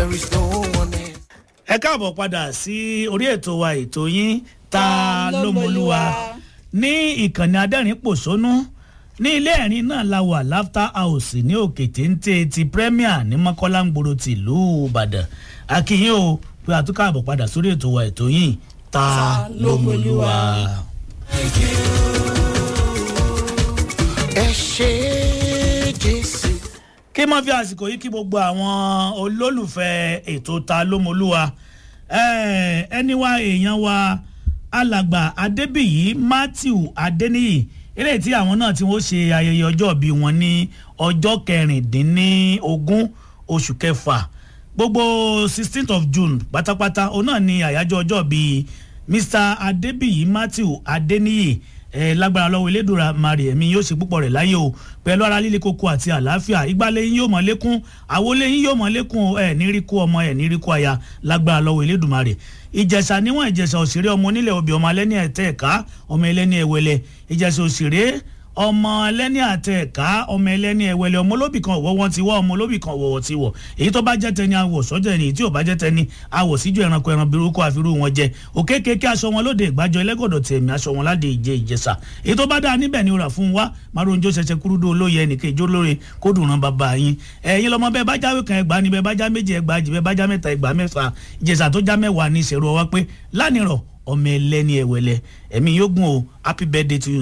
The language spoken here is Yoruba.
there is no one else. ẹ káàbọ̀ padà sí orí ètò wa ètò yín ta ló mọlúwa ní ìkànnì adẹ́rìn pòṣónú ní ilé ẹ̀rín náà la wà Laughter House ní òkè téńté ti Premier ní Mọ́kọ́lá ńgboro ti ìlú Ìbàdàn akínyìn o pé a tún káàbọ̀ padà sórí ètò wa ètò yín ta ló mọlúwa. ẹ ṣé Jésù. kí mọ́ fi àsìkò yìí kí gbogbo àwọn olólùfẹ́ ètò ta ló mọlúwa ẹni wa èèyàn wa alàgbà Adébíyí Matthew Adéníyì eléyìí tí àwọn náà tí wọ́n ṣe ayẹyẹ ọjọ́ bí wọn ní ọjọ́ 16 oṣù kẹfà gbogbo 16th of June pátápátá òun náà ni àyájọ́ ọjọ́ bí Mr. Adébíyí Matthew Adéníyì lágbára lọ́wọ́ elédùnra mari ẹ̀mí yóò ṣe púpọ̀ rẹ̀ láyé o pẹ̀lú ara líle koko àti àlàáfíà ìgbàlẹ̀ yín yóò mọ̀ lékún àwọlé yín yóò mọ̀ lékún ẹ̀ ní rí kú ọmọ ẹ̀ ní rí kú aya lágbára lọ́wọ́ elédùnmarè ìjẹ̀ṣà níwọ̀n ìjẹ̀ṣà òṣèré ọmọ onílẹ̀ obì ọmọ ẹlẹ́ni ẹ̀tẹ́ ẹ̀ka ọmọ ẹlẹ́ni ẹ̀wẹ̀lẹ̀ ìjẹ̀ṣà òṣèré ọmọ ẹlẹ́ni àtẹ ẹ̀ka ọmọ ẹlẹ́ni ẹ̀wẹ̀lẹ̀ ọmọ olóbì kan ọ̀wọ́ wọn ti wọ́ ọmọ olóbì kan ọ̀wọ́ ti wọ̀ èyí tó bá jẹ́ tẹni awọ̀ sọ́jà ẹni tí ò bá jẹ́ tẹni awọ̀ síjú ẹranko ẹran birúkọ àfirú wọn jẹ òkèkéké aṣọ wọn lóde ìgbàjọ ẹlẹ́gọ̀dọ̀ tẹ̀mí aṣọ wọn láde ìjẹ ìjẹsà èyí tó bá dáa níbẹ̀ ni ó rà fún wa maronjo ṣẹṣẹ kúrúdó olóye ẹnìkan ìjó lóore kó dùn ràn bàbá yín ẹ̀yin lọ́mọ bẹ́ẹ̀ bá jáwé kan ẹgbàá ni bẹ́ẹ̀ bá já méjì ẹgbàá jì bẹ́ẹ̀ bá já mẹ́ta ẹgbàá mẹ́fà ìjẹsà tó já mẹ́wàá ní ìṣèrò ọwọ́ pé lánìrọ̀ ọmọ ẹlẹ́ni ẹ̀wẹ̀lẹ̀ ẹ̀mí yóò gùn o happy birthday to you.